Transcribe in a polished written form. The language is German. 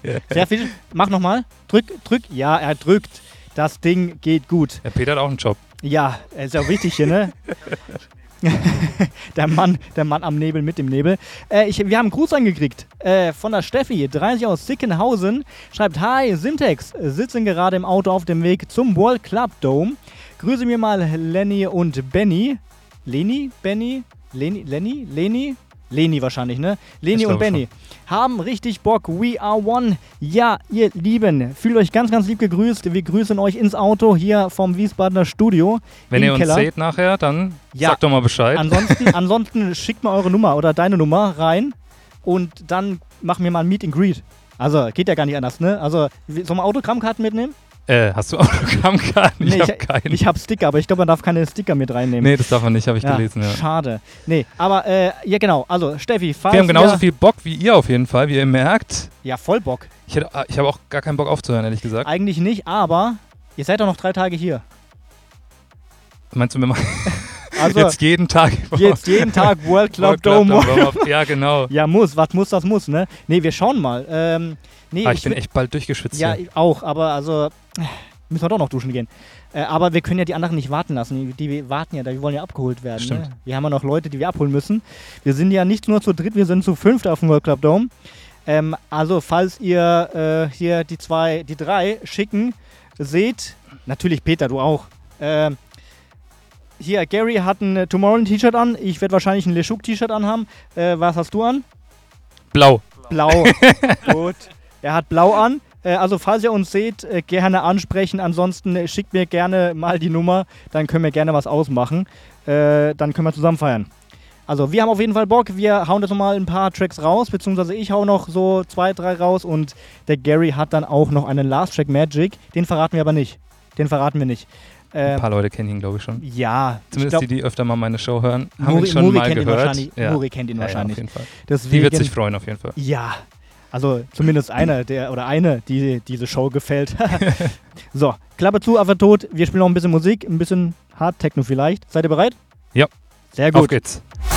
Sehr viel. Mach nochmal. Drück. Ja, er drückt. Das Ding geht gut. Der Peter hat auch einen Job. Ja, ist ja auch wichtig hier, ne? der Mann am Nebel mit dem Nebel. Wir haben einen Gruß angekriegt von der Steffi, 30 aus Sickenhausen. Schreibt, hi, Syntax, sitzen gerade im Auto auf dem Weg zum World Club Dome. Grüße mir mal Lenny und Benny. Leni wahrscheinlich, ne? Leni und Benny haben richtig Bock. We are one. Ja, ihr Lieben, fühlt euch ganz, ganz lieb gegrüßt. Wir grüßen euch ins Auto hier vom Wiesbadener Studio. Wenn ihr uns Keller. seht nachher, dann sagt doch mal Bescheid. Ansonsten schickt mal eure Nummer oder deine Nummer rein und dann machen wir mal ein Meet and Greet. Also, geht ja gar nicht anders, ne? Also, sollen wir Autogrammkarten mitnehmen? Hast du Autogrammkarten? Nee, ich habe keine. Ich habe Sticker, aber ich glaube, man darf keine Sticker mit reinnehmen. Nee, das darf man nicht, habe ich gelesen, ja. Schade. Nee, aber, ja genau, also Steffi, falls wir haben genauso viel Bock wie ihr auf jeden Fall, wie ihr merkt. Ja, voll Bock. Ich habe auch gar keinen Bock aufzuhören, ehrlich gesagt. Eigentlich nicht, aber ihr seid doch noch 3 Tage hier. Meinst du mir mal... Also, jetzt jeden Tag World Club Dome. Ja, genau. Ja, was muss, das muss, ne? Nee, wir schauen mal. Ich bin echt bald durchgeschwitzt. Ja, ich auch, aber also müssen wir doch noch duschen gehen. Aber wir können ja die anderen nicht warten lassen. Die warten ja, die wollen ja abgeholt werden. Stimmt. Ne? Wir haben ja noch Leute, die wir abholen müssen. Wir sind ja nicht nur zu dritt, wir sind zu 5 auf dem World Club Dome. Also, falls ihr hier die 3 schicken seht, natürlich Peter, du auch. Hier, Gary hat ein Tomorrow-T-Shirt an. Ich werde wahrscheinlich ein Leschuk-T-Shirt anhaben. Was hast du an? Blau. Gut. Er hat blau an. Also falls ihr uns seht, gerne ansprechen. Ansonsten schickt mir gerne mal die Nummer. Dann können wir gerne was ausmachen. Dann können wir zusammen feiern. Also wir haben auf jeden Fall Bock. Wir hauen jetzt nochmal ein paar Tracks raus. Beziehungsweise ich hau noch so 2, 3 raus. Und der Gary hat dann auch noch einen Last Track Magic. Den verraten wir aber nicht. Ein paar Leute kennen ihn, glaube ich, schon. Ja. Zumindest die öfter mal meine Show hören, haben ihn schon mal gehört. Muri kennt ihn wahrscheinlich. Ja, auf jeden Fall. Deswegen, die wird sich freuen, auf jeden Fall. Ja, also zumindest eine, die diese Show gefällt. So, Klappe zu, Affe tot. Wir spielen noch ein bisschen Musik, ein bisschen Hard Techno vielleicht. Seid ihr bereit? Ja. Sehr gut. Auf geht's.